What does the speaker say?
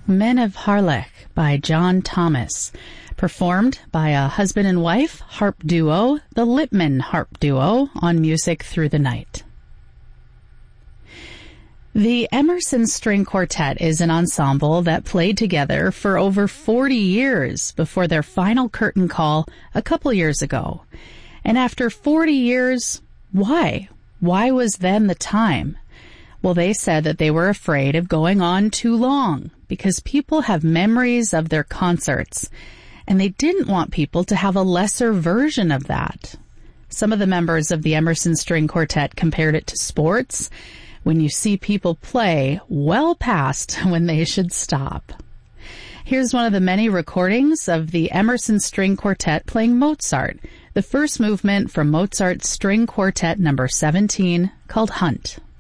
Men of Harlech by John Thomas, performed by a husband and wife harp duo, the Lippmann Harp Duo, on Music Through the Night. The Emerson String Quartet is an ensemble that played together for over 40 years before their final curtain call a couple years ago. And after 40 years, why? Why was then the time? Well, they said that they were afraid of going on too long because people have memories of their concerts, and they didn't want people to have a lesser version of that. Some of the members of the Emerson String Quartet compared it to sports, when you see people play well past when they should stop. Here's one of the many recordings of the Emerson String Quartet playing Mozart, the first movement from Mozart's String Quartet number 17, called Hunt.